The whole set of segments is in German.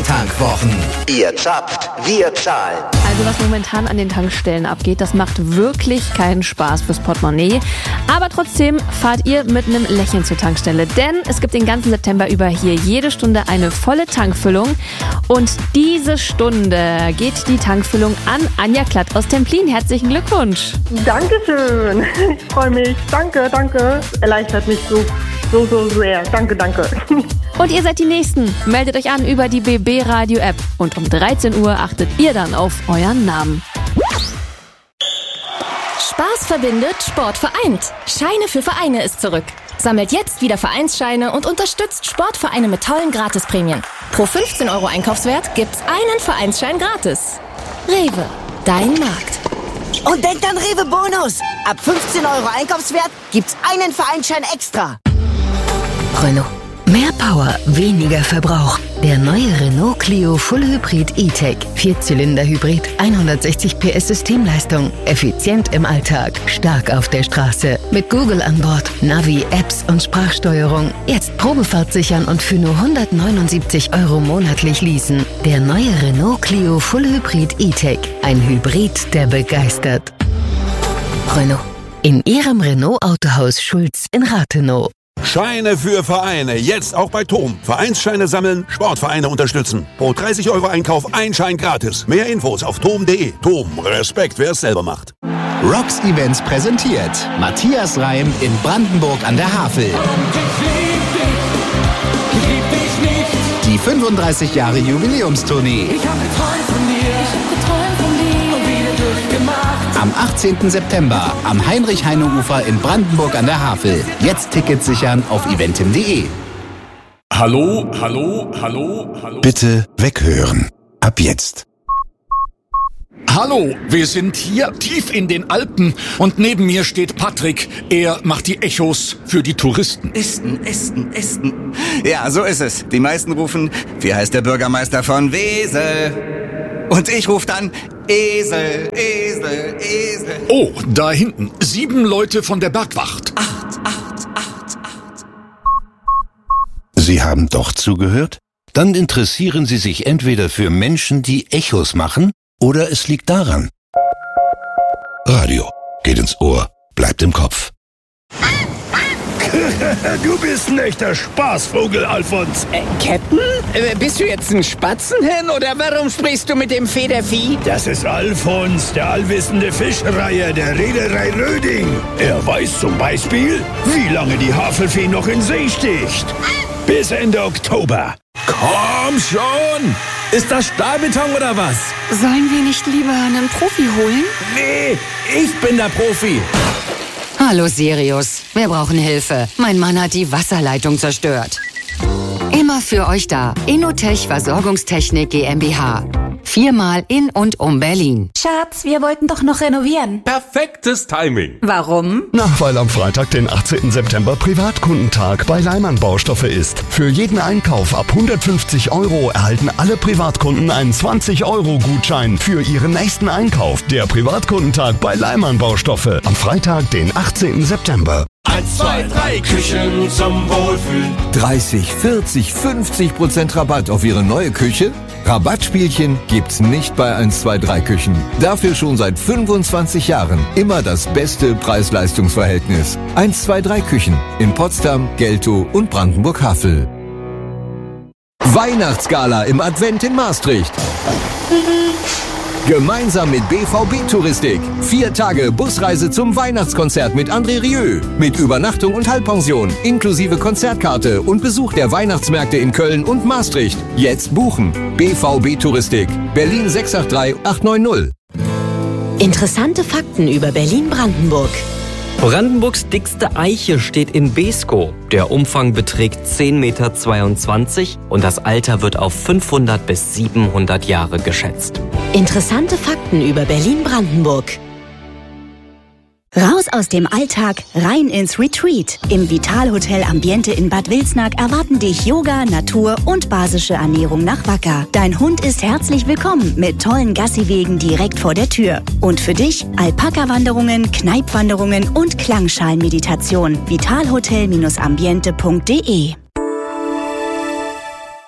Tankwochen. Ihr zapft, wir zahlen. Also was momentan an den Tankstellen abgeht, das macht wirklich keinen Spaß fürs Portemonnaie. Aber trotzdem fahrt ihr mit einem Lächeln zur Tankstelle. Denn es gibt den ganzen September über hier jede Stunde eine volle Tankfüllung. Und diese Stunde geht die Tankfüllung an Anja Klatt aus Templin. Herzlichen Glückwunsch. Dankeschön. Ich freue mich. Danke. Erleichtert mich so sehr. Danke. Und ihr seid die Nächsten. Meldet euch an über die BB Radio App. Und um 13 Uhr achtet ihr dann auf euren Namen. Spaß verbindet, Sport vereint. Scheine für Vereine ist zurück. Sammelt jetzt wieder Vereinsscheine und unterstützt Sportvereine mit tollen Gratisprämien. Pro 15 € Einkaufswert gibt's einen Vereinsschein gratis. Rewe, dein Markt. Und denkt an Rewe Bonus. Ab 15 € Einkaufswert gibt's einen Vereinsschein extra. Renault. Mehr Power, weniger Verbrauch. Der neue Renault Clio Full Hybrid E-Tech. 4-Zylinder-Hybrid, 160 PS Systemleistung. Effizient im Alltag, stark auf der Straße. Mit Google an Bord, Navi, Apps und Sprachsteuerung. Jetzt Probefahrt sichern und für nur 179 € monatlich leasen. Der neue Renault Clio Full Hybrid E-Tech. Ein Hybrid, der begeistert. Renault. In Ihrem Renault Autohaus Schulz in Rathenow. Scheine für Vereine, jetzt auch bei TOM. Vereinsscheine sammeln, Sportvereine unterstützen. Pro 30 € Einkauf ein Schein gratis. Mehr Infos auf tom.de. TOM, Respekt, wer es selber macht. Rocks Events präsentiert Matthias Reim in Brandenburg an der Havel. Die 35 Jahre Jubiläumstournee. Am 18. September am Heinrich-Heine-Ufer in Brandenburg an der Havel. Jetzt Tickets sichern auf eventim.de. Hallo. Bitte weghören. Ab jetzt. Hallo, wir sind hier tief in den Alpen und neben mir steht Patrick. Er macht die Echos für die Touristen. Esten. Ja, so ist es. Die meisten rufen, wie heißt der Bürgermeister von Wesel? Und ich rufe dann, Esel. Oh, da hinten. 7 Leute von der Bergwacht. 8. Sie haben doch zugehört? Dann interessieren Sie sich entweder für Menschen, die Echos machen, oder es liegt daran. Radio geht ins Ohr, bleibt im Kopf. Du bist ein echter Spaßvogel, Alfons. Captain? Bist du jetzt ein Spatzenhirn oder warum sprichst du mit dem Federvieh? Das ist Alfons, der allwissende Fischreiher der Reederei Röding. Er weiß zum Beispiel, wie lange die Havelfee noch in See sticht. Bis Ende Oktober. Komm schon! Ist das Stahlbeton oder was? Sollen wir nicht lieber einen Profi holen? Nee, ich bin der Profi. Hallo Sirius, wir brauchen Hilfe. Mein Mann hat die Wasserleitung zerstört. Immer für euch da. Innotech Versorgungstechnik GmbH. 4-mal in und um Berlin. Schatz, wir wollten doch noch renovieren. Perfektes Timing. Warum? Weil am Freitag, den 18. September, Privatkundentag bei Leimann Baustoffe ist. Für jeden Einkauf ab 150 € erhalten alle Privatkunden einen 20-€-Gutschein für ihren nächsten Einkauf. Der Privatkundentag bei Leimann Baustoffe. Am Freitag, den 18. September. 1, 2, 3 Küchen zum Wohlfühlen. 30, 40, 50% Rabatt auf Ihre neue Küche? Rabattspielchen gibt's nicht bei 1, 2, 3 Küchen. Dafür schon seit 25 Jahren immer das beste Preis-Leistungs-Verhältnis. 1, 2, 3 Küchen in Potsdam, Geltow und Brandenburg-Havel. Weihnachtsgala im Advent in Maastricht. Gemeinsam mit BVB Touristik. 4 Tage Busreise zum Weihnachtskonzert mit André Rieu. Mit Übernachtung und Halbpension, inklusive Konzertkarte und Besuch der Weihnachtsmärkte in Köln und Maastricht. Jetzt buchen. BVB Touristik. Berlin 683 890. Interessante Fakten über Berlin-Brandenburg. Brandenburgs dickste Eiche steht in Beeskow. Der Umfang beträgt 10,22 Meter und das Alter wird auf 500 bis 700 Jahre geschätzt. Interessante Fakten über Berlin-Brandenburg. Raus aus dem Alltag, rein ins Retreat. Im Vital-Hotel Ambiente in Bad Wilsnack erwarten dich Yoga, Natur und basische Ernährung nach Wacker. Dein Hund ist herzlich willkommen mit tollen Gassiwegen direkt vor der Tür. Und für dich Alpaka-Wanderungen, Kneipwanderungen und Klangschalenmeditation. Vitalhotel-ambiente.de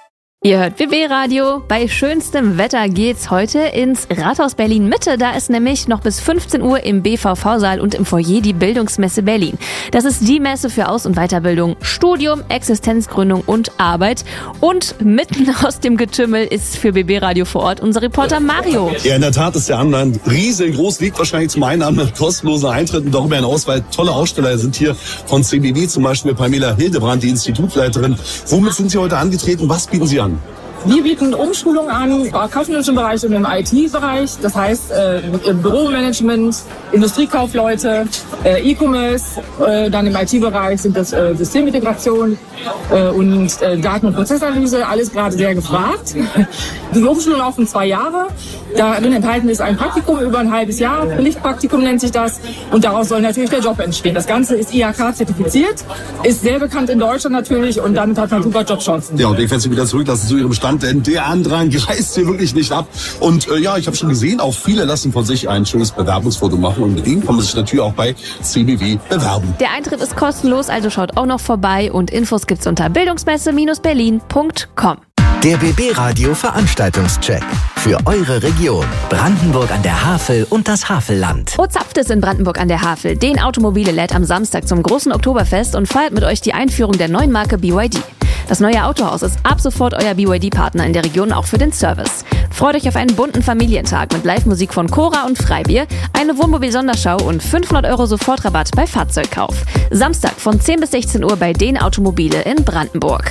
Ihr hört BB Radio. Bei schönstem Wetter geht's heute ins Rathaus Berlin Mitte. Da ist nämlich noch bis 15 Uhr im BVV-Saal und im Foyer die Bildungsmesse Berlin. Das ist die Messe für Aus- und Weiterbildung, Studium, Existenzgründung und Arbeit. Und mitten aus dem Getümmel ist für BB Radio vor Ort unser Reporter Mario. Ja, in der Tat ist der Anlass riesengroß, liegt wahrscheinlich zum einen an kostenlosen Eintritt und darüber hinaus, weil tolle Aussteller sind hier von CBW, zum Beispiel Pamela Hildebrand, die Institutleiterin. Womit sind Sie heute angetreten? Was bieten Sie an? Wir bieten Umschulung an, im kaufmännischen Bereich und im IT-Bereich. Das heißt, im Büromanagement, Industriekaufleute, E-Commerce, dann im IT-Bereich sind das Systemintegration und Daten- und Prozessanalyse, alles gerade sehr gefragt. Die Umschulung laufen 2 Jahre. Darin enthalten ist ein Praktikum über ein halbes Jahr, Pflichtpraktikum nennt sich das, und daraus soll natürlich der Job entstehen. Das Ganze ist IHK-zertifiziert, ist sehr bekannt in Deutschland natürlich und damit hat man super Jobchancen. Ja, und ich werde Sie wieder zurücklassen zu Ihrem Stand, denn der Andrang reißt hier wirklich nicht ab. Und ja, ich habe schon gesehen, auch viele lassen von sich ein schönes Bewerbungsfoto machen und mit ihnen kann man sich natürlich auch bei CBW bewerben. Der Eintritt ist kostenlos, also schaut auch noch vorbei und Infos gibt's unter bildungsmesse-berlin.com. Der BB Radio Veranstaltungscheck für eure Region. Brandenburg an der Havel und das Havelland. Wo zapft es in Brandenburg an der Havel? Den Automobile lädt am Samstag zum großen Oktoberfest und feiert mit euch die Einführung der neuen Marke BYD. Das neue Autohaus ist ab sofort euer BYD-Partner in der Region, auch für den Service. Freut euch auf einen bunten Familientag mit Live-Musik von Cora und Freibier, eine Wohnmobil-Sonderschau und 500 € Sofortrabatt bei Fahrzeugkauf. Samstag von 10 bis 16 Uhr bei den Automobile in Brandenburg.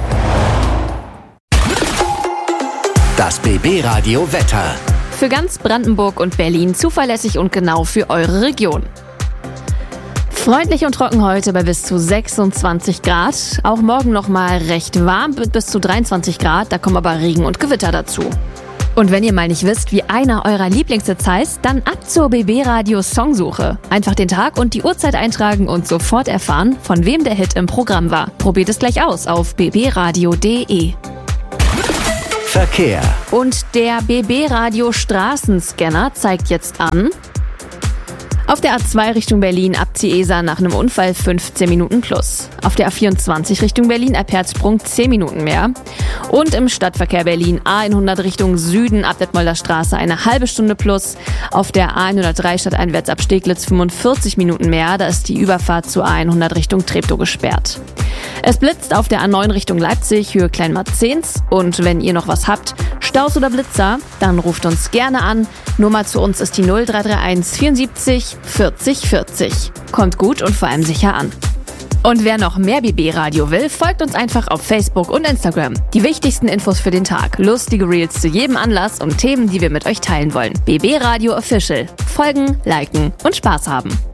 Das BB Radio Wetter. Für ganz Brandenburg und Berlin zuverlässig und genau für eure Region. Freundlich und trocken heute bei bis zu 26 Grad. Auch morgen nochmal recht warm bis zu 23 Grad. Da kommen aber Regen und Gewitter dazu. Und wenn ihr mal nicht wisst, wie einer eurer Lieblingshits heißt, dann ab zur BB Radio Songsuche. Einfach den Tag und die Uhrzeit eintragen und sofort erfahren, von wem der Hit im Programm war. Probiert es gleich aus auf bbradio.de. Verkehr. Und der BB Radio Straßenscanner zeigt jetzt an: auf der A2 Richtung Berlin ab Ciesa nach einem Unfall 15 Minuten plus. Auf der A24 Richtung Berlin ab Herzsprung 10 Minuten mehr. Und im Stadtverkehr Berlin A100 Richtung Süden ab Detmolder Straße eine halbe Stunde plus. Auf der A103 stadteinwärts ab Steglitz 45 Minuten mehr. Da ist die Überfahrt zur A100 Richtung Treptow gesperrt. Es blitzt auf der A9 Richtung Leipzig, Höhe Kleinmarzens. Und wenn ihr noch was habt, Staus oder Blitzer, dann ruft uns gerne an. Nummer zu uns ist die 0331 74 40 40. Kommt gut und vor allem sicher an. Und wer noch mehr BB Radio will, folgt uns einfach auf Facebook und Instagram. Die wichtigsten Infos für den Tag, lustige Reels zu jedem Anlass und Themen, die wir mit euch teilen wollen. BB Radio Official. Folgen, liken und Spaß haben.